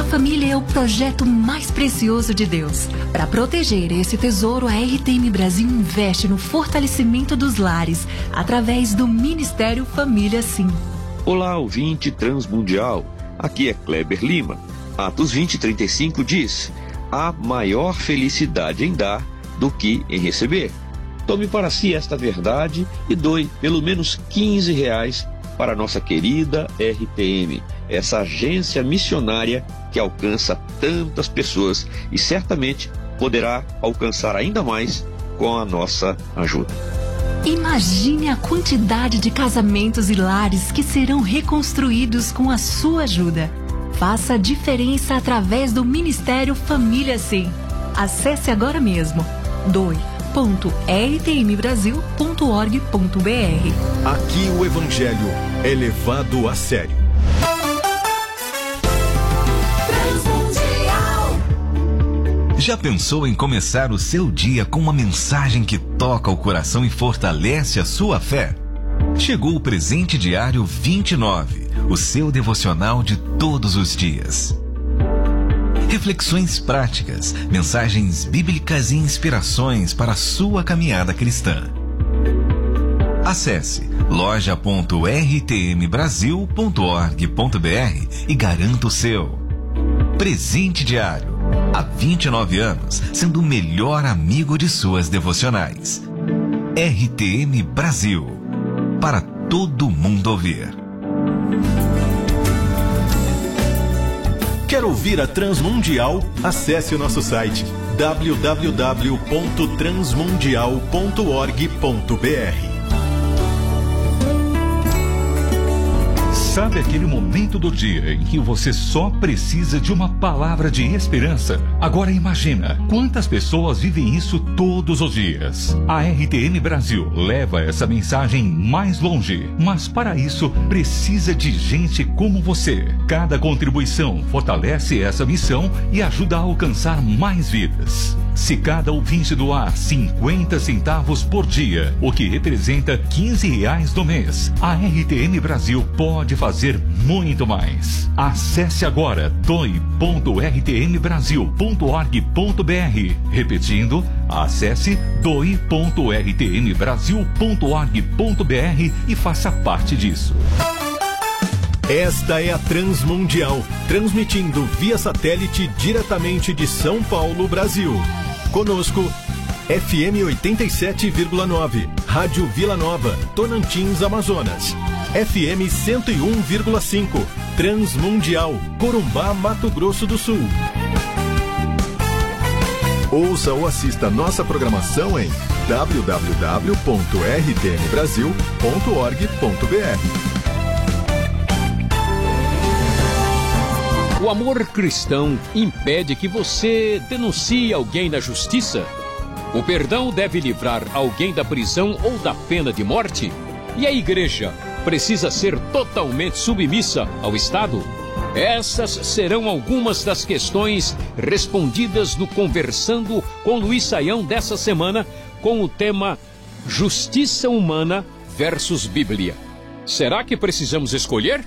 família é o projeto mais precioso de Deus. Para proteger esse tesouro, a RTM Brasil investe no fortalecimento dos lares, através do Ministério Família Sim. Olá, ouvinte transmundial. Aqui é Kleber Lima. Atos 20:35 diz: há maior felicidade em dar do que em receber. Tome para si esta verdade e doe pelo menos R$15 para a nossa querida RTM, essa agência missionária que alcança tantas pessoas e certamente poderá alcançar ainda mais com a nossa ajuda. Imagine a quantidade de casamentos e lares que serão reconstruídos com a sua ajuda. Faça a diferença através do Ministério Família Sim. Acesse agora mesmo doe.rtmbrasil.org.br. Aqui o Evangelho é levado a sério. Já pensou em começar o seu dia com uma mensagem que toca o coração e fortalece a sua fé? Chegou o Presente Diário 29, o seu devocional de todos os dias. Reflexões práticas, mensagens bíblicas e inspirações para a sua caminhada cristã. Acesse loja.rtmbrasil.org.br e garanta o seu. Presente Diário. Há 29 anos, sendo o melhor amigo de suas devocionais. RTM Brasil. Para todo mundo ouvir. Quer ouvir a Transmundial? Acesse o nosso site www.transmundial.org.br. Sabe aquele momento do dia em que você só precisa de uma palavra de esperança? Agora imagina quantas pessoas vivem isso todos os dias. A RTM Brasil leva essa mensagem mais longe, mas para isso precisa de gente como você. Cada contribuição fortalece essa missão e ajuda a alcançar mais vidas. Se cada ouvinte doar 50 centavos por dia, o que representa R$15 no mês, a RTM Brasil pode fazer muito mais. Acesse agora doe.rtmbrasil.org.br. Repetindo, acesse doe.rtmbrasil.org.br e faça parte disso. Esta é a Transmundial, transmitindo via satélite diretamente de São Paulo, Brasil. Conosco, FM 87,9, Rádio Vila Nova, Tonantins, Amazonas. FM 101,5, Transmundial, Corumbá, Mato Grosso do Sul. Ouça ou assista nossa programação em www.rtmbrasil.org.br. O amor cristão impede que você denuncie alguém na justiça? O perdão deve livrar alguém da prisão ou da pena de morte? E a igreja precisa ser totalmente submissa ao Estado? Essas serão algumas das questões respondidas no Conversando com Luiz Saião dessa semana, com o tema Justiça Humana versus Bíblia. Será que precisamos escolher?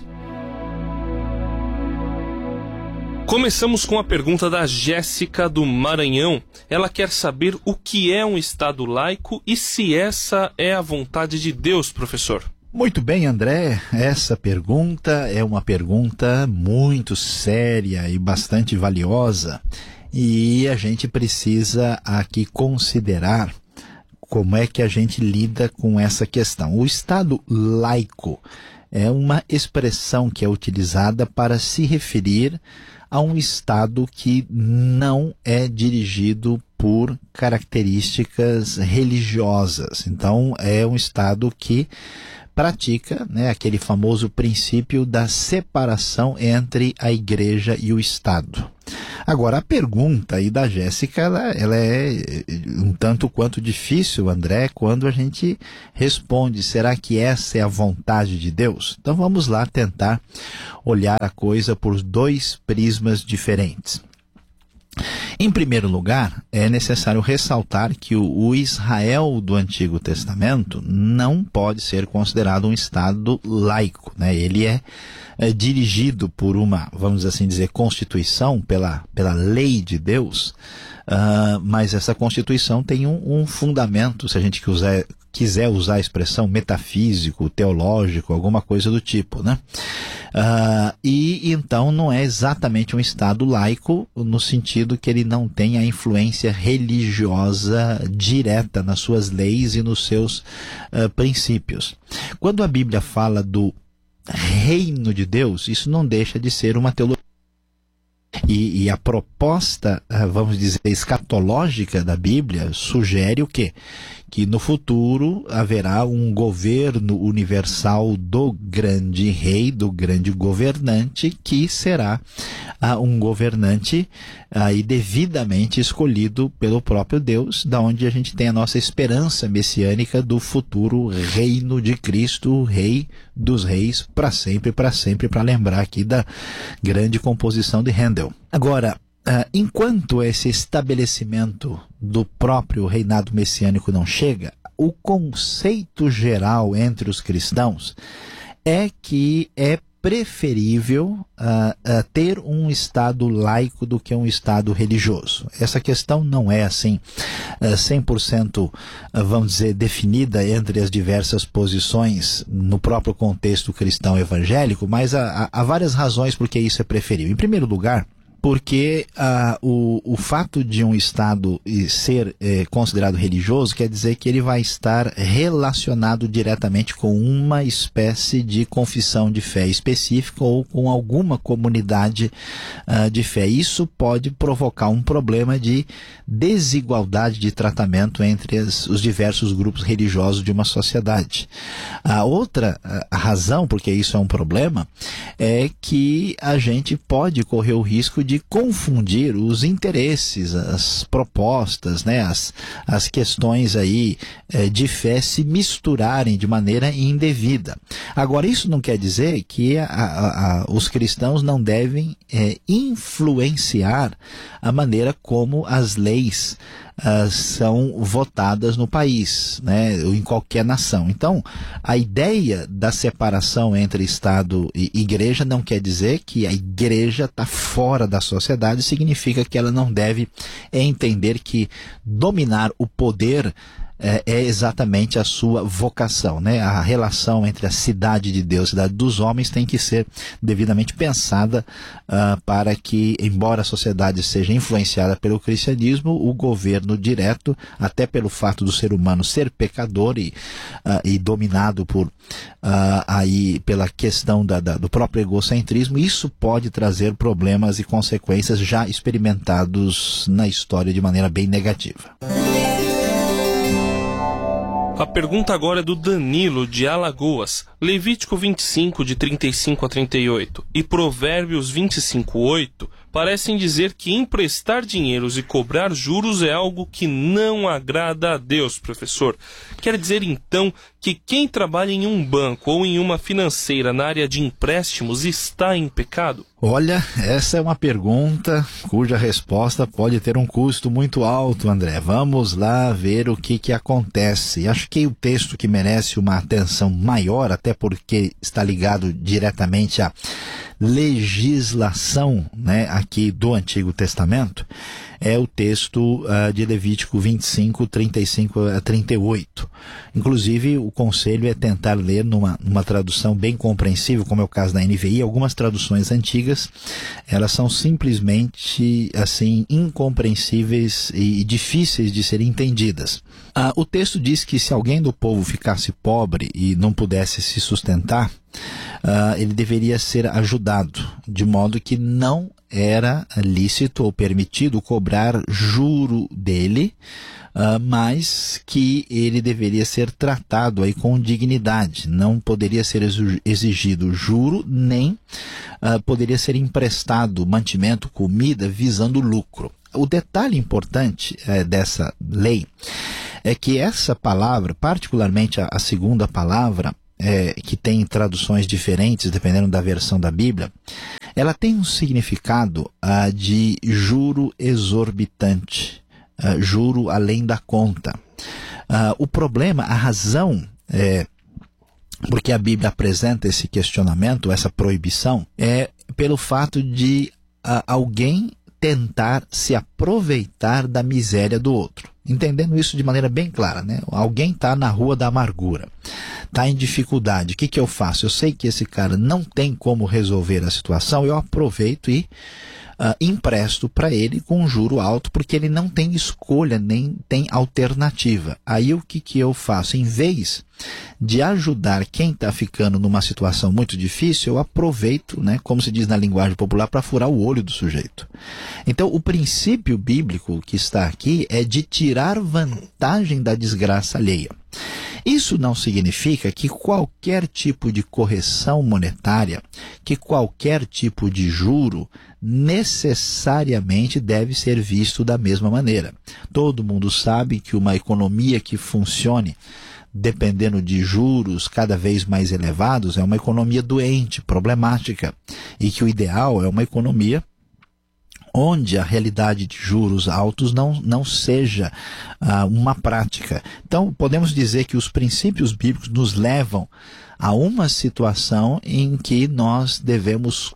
Começamos com a pergunta da Jéssica do Maranhão. Ela quer saber o que é um Estado laico e se essa é a vontade de Deus, professor. Muito bem, André. Essa pergunta é uma pergunta muito séria e bastante valiosa. E a gente precisa aqui considerar como é que a gente lida com essa questão. O Estado laico é uma expressão que é utilizada para se referir a um Estado que não é dirigido por características religiosas. Então, é um Estado que pratica, aquele famoso princípio da separação entre a igreja e o Estado. Agora, a pergunta aí da Jéssica, ela é um tanto quanto difícil, André, quando a gente responde, será que essa é a vontade de Deus? Então vamos lá tentar olhar a coisa por dois prismas diferentes. Em primeiro lugar, é necessário ressaltar que o Israel do Antigo Testamento não pode ser considerado um Estado laico, né? Ele é dirigido por uma, vamos assim dizer, constituição, pela lei de Deus, mas essa constituição tem um fundamento, se a gente quiser usar a expressão metafísico, teológico, alguma coisa do tipo, né? E então não é exatamente um Estado laico no sentido que ele não tem a influência religiosa direta nas suas leis e nos seus princípios. Quando a Bíblia fala do reino de Deus, isso não deixa de ser uma teologia. E a proposta, vamos dizer, escatológica da Bíblia sugere o quê? Que no futuro haverá um governo universal do grande rei, do grande governante, que será um governante devidamente escolhido pelo próprio Deus, da onde a gente tem a nossa esperança messiânica do futuro reino de Cristo, o Rei dos Reis, para sempre, para lembrar aqui da grande composição de Handel. Agora, enquanto esse estabelecimento do próprio reinado messiânico não chega, o conceito geral entre os cristãos é que é preferível ter um Estado laico do que um Estado religioso. Essa questão não é assim 100%, vamos dizer, definida entre as diversas posições no próprio contexto cristão evangélico, mas há várias razões por que isso é preferível. Em primeiro lugar, porque o fato de um Estado ser considerado religioso quer dizer que ele vai estar relacionado diretamente com uma espécie de confissão de fé específica ou com alguma comunidade de fé. Isso pode provocar um problema de desigualdade de tratamento entre os diversos grupos religiosos de uma sociedade. A outra razão, porque isso é um problema, é que a gente pode correr o risco de confundir os interesses, as propostas, né, as questões aí de fé se misturarem de maneira indevida. Agora, isso não quer dizer que os cristãos não devem influenciar a maneira como as leis são votadas no país, né, ou em qualquer nação. Então, a ideia da separação entre Estado e Igreja não quer dizer que a Igreja está fora da sociedade, significa que ela não deve entender que dominar o poder é exatamente a sua vocação, né? A relação entre a cidade de Deus e a cidade dos homens tem que ser devidamente pensada para que, embora a sociedade seja influenciada pelo cristianismo, o governo direto, até pelo fato do ser humano ser pecador e dominado pela questão do próprio egocentrismo, isso pode trazer problemas e consequências já experimentados na história de maneira bem negativa. A pergunta agora é do Danilo, de Alagoas. Levítico 25, de 35 a 38 e Provérbios 25:8 parecem dizer que emprestar dinheiros e cobrar juros é algo que não agrada a Deus, professor. Quer dizer, então, que quem trabalha em um banco ou em uma financeira na área de empréstimos está em pecado? Olha, essa é uma pergunta cuja resposta pode ter um custo muito alto, André. Vamos lá ver o que acontece. Acho que o texto que merece uma atenção maior, até porque está ligado diretamente à legislação, né, aqui do Antigo Testamento, é o texto de Levítico 25, 35 a 38. Inclusive, o conselho é tentar ler numa tradução bem compreensível, como é o caso da NVI. Algumas traduções antigas, elas são simplesmente assim incompreensíveis e difíceis de serem entendidas. O texto diz que se alguém do povo ficasse pobre e não pudesse se sustentar, ele deveria ser ajudado, de modo que não era lícito ou permitido cobrar juro dele, mas que ele deveria ser tratado aí com dignidade. Não poderia ser exigido juro, nem poderia ser emprestado mantimento, comida, visando lucro. O detalhe importante dessa lei é que essa palavra, particularmente a segunda palavra, que tem traduções diferentes dependendo da versão da Bíblia, ela tem um significado de juro exorbitante, juro além da conta. O problema, a razão porque a Bíblia apresenta esse questionamento, essa proibição, é pelo fato de alguém tentar se aproveitar da miséria do outro. Entendendo isso de maneira bem clara, né? Alguém está na rua da amargura, está em dificuldade. O que eu faço? Eu sei que esse cara não tem como resolver a situação, eu aproveito e empresto para ele com um juro alto, porque ele não tem escolha, nem tem alternativa. Aí o que eu faço? Em vez de ajudar quem está ficando numa situação muito difícil, eu aproveito, né, como se diz na linguagem popular, para furar o olho do sujeito. Então, o princípio bíblico que está aqui é de tirar vantagem da desgraça alheia. Isso não significa que qualquer tipo de correção monetária, que qualquer tipo de juro, necessariamente deve ser visto da mesma maneira. Todo mundo sabe que uma economia que funcione dependendo de juros cada vez mais elevados é uma economia doente, problemática, e que o ideal é uma economia onde a realidade de juros altos não seja uma prática. Então, podemos dizer que os princípios bíblicos nos levam a uma situação em que nós devemos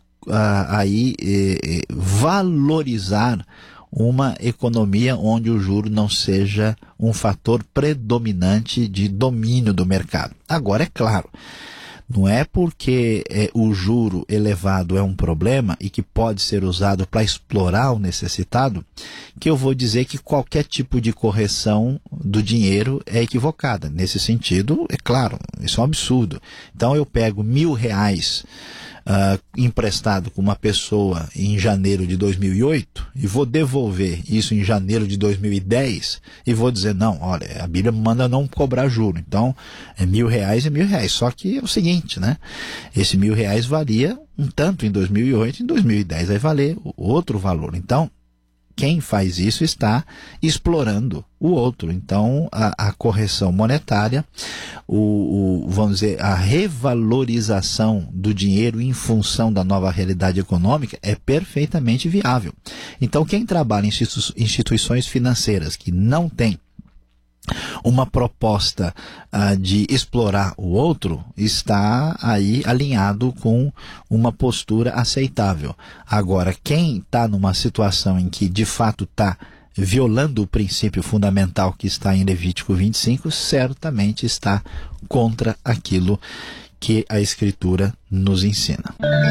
valorizar uma economia onde o juro não seja um fator predominante de domínio do mercado. Agora, é claro, não é porque o juro elevado é um problema e que pode ser usado para explorar o necessitado que eu vou dizer que qualquer tipo de correção do dinheiro é equivocada. Nesse sentido, é claro, isso é um absurdo. Então eu pego R$1.000 emprestado com uma pessoa em janeiro de 2008 e vou devolver isso em janeiro de 2010 e vou dizer, não, olha, a Bíblia manda não cobrar juro, então R$1.000 é R$1.000, só que é o seguinte, né? Esse R$1.000 valia um tanto em 2008, em 2010 vai valer outro valor. Então, quem faz isso está explorando o outro. Então, a correção monetária, vamos dizer, a revalorização do dinheiro em função da nova realidade econômica é perfeitamente viável. Então, quem trabalha em instituições financeiras que não tem uma proposta de explorar o outro, está aí alinhado com uma postura aceitável. Agora, quem está numa situação em que de fato está violando o princípio fundamental que está em Levítico 25, certamente está contra aquilo que a Escritura nos ensina.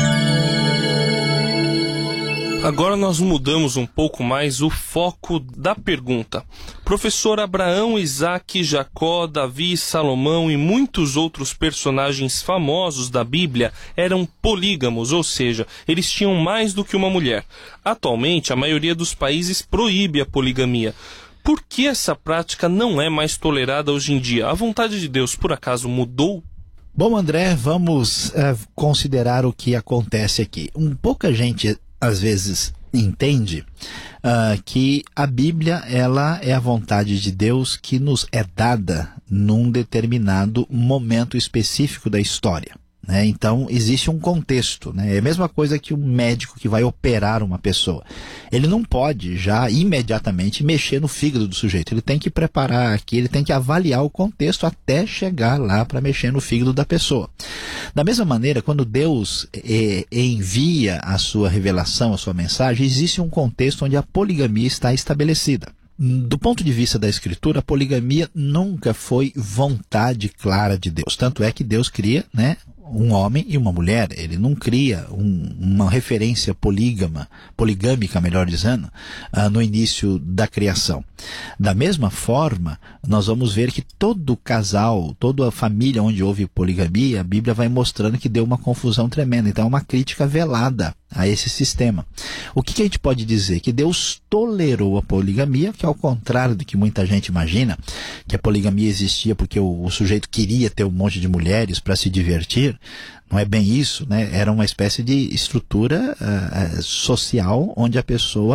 Agora nós mudamos um pouco mais o foco da pergunta. Professor, Abraão, Isaac, Jacó, Davi, Salomão e muitos outros personagens famosos da Bíblia eram polígamos, ou seja, eles tinham mais do que uma mulher. Atualmente, a maioria dos países proíbe a poligamia. Por que essa prática não é mais tolerada hoje em dia? A vontade de Deus, por acaso, mudou? Bom, André, vamos considerar o que acontece aqui. Pouca gente às vezes entende que a Bíblia ela é a vontade de Deus que nos é dada num determinado momento específico da história, né? Então existe um contexto, né? É a mesma coisa que um médico que vai operar uma pessoa. Ele não pode já imediatamente mexer no fígado do sujeito. Ele tem que preparar aqui, ele tem que avaliar o contexto até chegar lá para mexer no fígado da pessoa. Da mesma maneira, quando Deus envia a sua revelação, a sua mensagem, existe um contexto onde a poligamia está estabelecida. Do ponto de vista da Escritura, a poligamia nunca foi vontade clara de Deus. Tanto é que Deus cria, né, um homem e uma mulher. Ele não cria uma referência poligâmica, melhor dizendo, no início da criação. Da mesma forma, nós vamos ver que todo casal, toda a família onde houve poligamia, a Bíblia vai mostrando que deu uma confusão tremenda. Então é uma crítica velada a esse sistema. O que a gente pode dizer? Que Deus tolerou a poligamia, que ao contrário do que muita gente imagina, que a poligamia existia porque o sujeito queria ter um monte de mulheres para se divertir. Não é bem isso, né? Era uma espécie de estrutura social onde a pessoa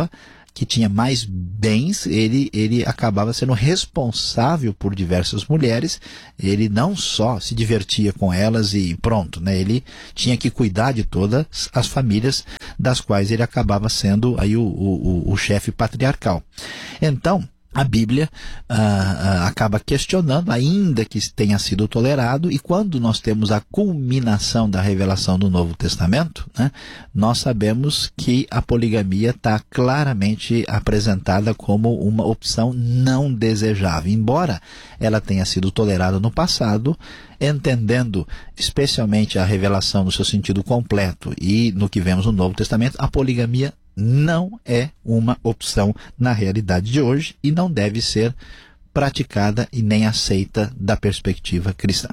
que tinha mais bens, ele acabava sendo responsável por diversas mulheres. Ele não só se divertia com elas e pronto, né? Ele tinha que cuidar de todas as famílias, das quais ele acabava sendo aí o chefe patriarcal. Então, a Bíblia acaba questionando, ainda que tenha sido tolerado, e quando nós temos a culminação da revelação do Novo Testamento, né, nós sabemos que a poligamia está claramente apresentada como uma opção não desejável. Embora ela tenha sido tolerada no passado, entendendo especialmente a revelação no seu sentido completo e no que vemos no Novo Testamento, a poligamia não é uma opção na realidade de hoje e não deve ser praticada e nem aceita da perspectiva cristã.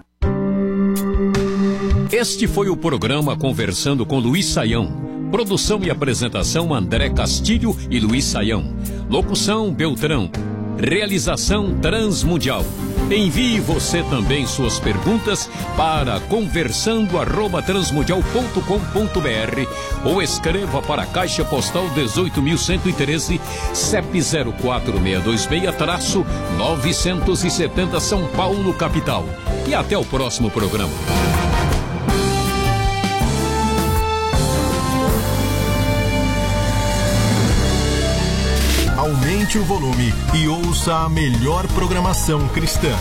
Este foi o programa Conversando com Luiz Saião. Produção e apresentação André Castilho e Luiz Saião. Locução Beltrão. Realização Transmundial. Envie você também suas perguntas para conversando@transmundial.com.br ou escreva para a Caixa Postal 18.113, CEP 04626-970 São Paulo, capital. E até o próximo programa. Aumente o volume e ouça a melhor programação cristã.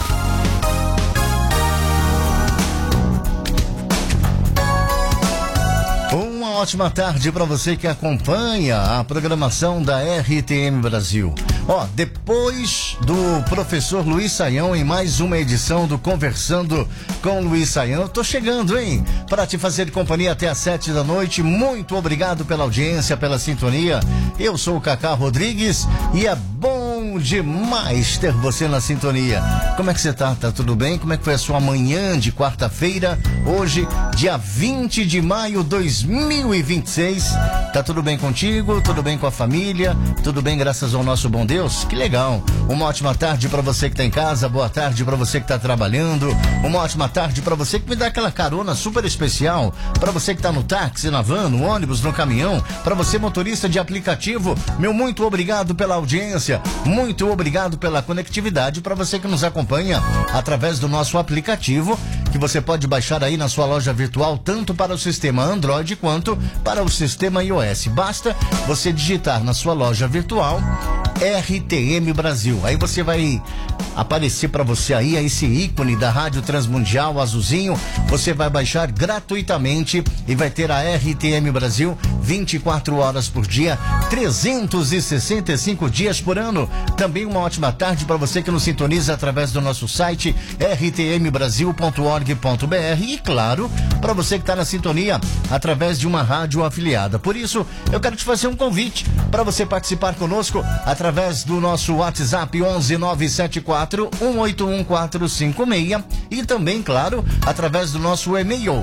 Uma ótima tarde para você que acompanha a programação da RTM Brasil. Depois do professor Luiz Saião em mais uma edição do Conversando com Luiz Saião, eu tô chegando, hein? Para te fazer companhia até às 7 da noite. Muito obrigado pela audiência, pela sintonia. Eu sou o Cacá Rodrigues e é bom demais ter você na sintonia. Como é que você tá? Tá tudo bem? Como é que foi a sua manhã de quarta-feira? Hoje, dia 20 de maio de 2026. Tá tudo bem contigo? Tudo bem com a família? Tudo bem graças ao nosso bom Deus? Que legal. Uma ótima tarde para você que tá em casa, boa tarde para você que tá trabalhando, uma ótima tarde para você que me dá aquela carona super especial, para você que tá no táxi, na van, no ônibus, no caminhão, para você motorista de aplicativo, meu muito obrigado pela audiência, muito obrigado pela conectividade, para você que nos acompanha através do nosso aplicativo, que você pode baixar aí na sua loja virtual, tanto para o sistema Android quanto para o sistema iOS. Basta você digitar na sua loja virtual RTM Brasil. Aí você vai aparecer para você aí esse ícone da Rádio Transmundial azulzinho. Você vai baixar gratuitamente e vai ter a RTM Brasil 24 horas por dia, 365 dias por ano. Também uma ótima tarde para você que nos sintoniza através do nosso site rtmbrasil.org.br e claro, para você que está na sintonia através de uma rádio afiliada. Por isso, eu quero te fazer um convite para você participar conosco através do nosso WhatsApp 11974-181456 e também, claro, através do nosso e-mail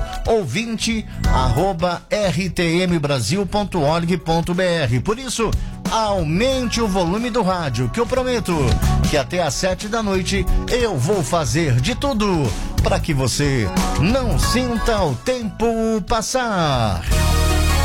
ouvinte@rtmbrasil.org.br. Por isso, aumente o volume do rádio, que eu prometo que até às 7 da noite eu vou fazer de tudo para que você não sinta o tempo passar.